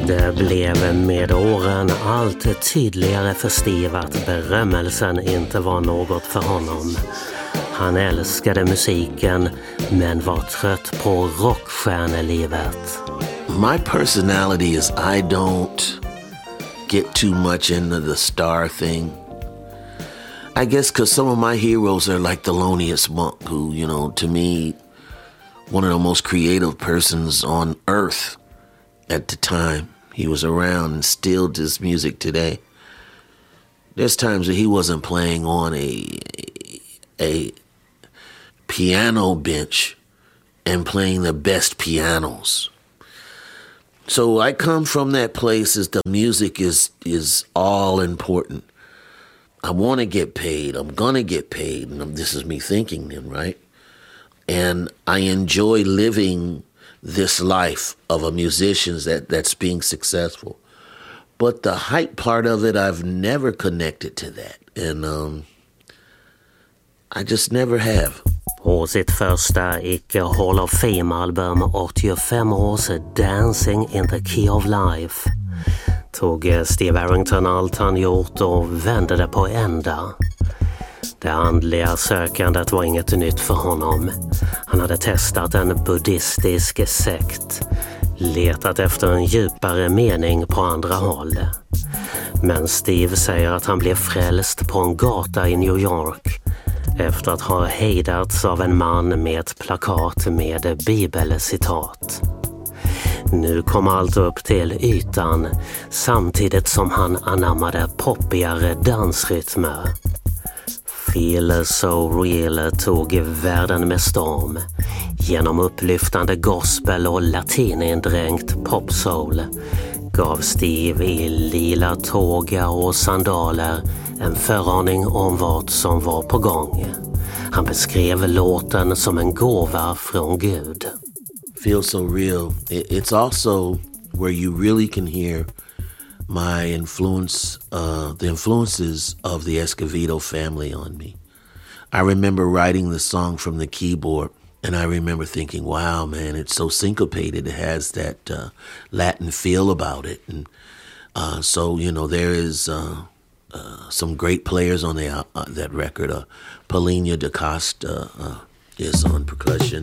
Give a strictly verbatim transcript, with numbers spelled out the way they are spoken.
Det blev med åren allt tydligare för Steve att berömmelsen inte var något för honom. Han älskade musiken men var trött på rockstjärnelivet. My personality is I don't get too much into the star thing. I guess because some of my heroes are like Thelonious Monk, who, you know, to me, one of the most creative persons on earth at the time. He was around and still does music today. There's times that he wasn't playing on a a piano bench and playing the best pianos. So I come from that place as the music is is all important. I want to get paid. I'm going to get paid. And this is me thinking then, right? And I enjoy living this life of a musician that, that's being successful. But the hype part of it, I've never connected to that. And um, I just never have. På sitt första icke Hall of Fame-album åttiofem års Dancing in the Key of Life tog Steve Arrington allt han gjort och vände det på ända. Det andliga sökandet var inget nytt för honom. Han hade testat en buddhistisk sekt, letat efter en djupare mening på andra håll. Men Steve säger att han blev frälst på en gata i New York efter att ha hejdats av en man med ett plakat med bibelcitat. Nu kom allt upp till ytan samtidigt som han anammade poppigare dansrytmer. Feel So Real tog världen med storm. Genom upplyftande gospel och latinindränkt popsoul gav Steve i lila tåga och sandaler en föraning om vad som var på gång. Han beskrev låten som en gåva från Gud. Feel So Real. It's also where you really can hear my influence, uh, the influences of the Escovedo family on me. I remember writing the song from the keyboard, and I remember thinking, wow, man, it's so syncopated. It has that uh, Latin feel about it. And uh, so, you know, there is uh, uh, some great players on the, uh, that record. Uh, Paulina da Costa uh, is on percussion.